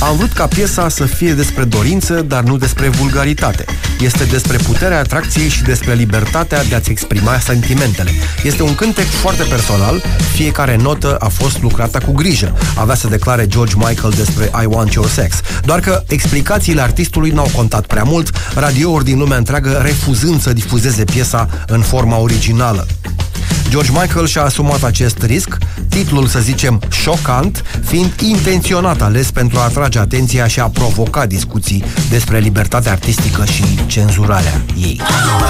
Am vrut ca piesa să fie despre dorință, dar nu despre vulgaritate. Este despre puterea atracției și despre libertatea de a-ți exprima sentimentele. Este un cântec foarte personal, fiecare notă a fost lucrată cu grijă, avea să declare George Michael despre I Want Your Sex. Doar că explicațiile artistului n-au contat prea mult, radiouri din lumea întreagă refuzând să difuzeze piesa în forma originală. George Michael și-a asumat acest risc, titlul, să zicem, șocant, fiind intenționat ales pentru a atrage atenția și a provoca discuții despre libertatea artistică și cenzurarea ei.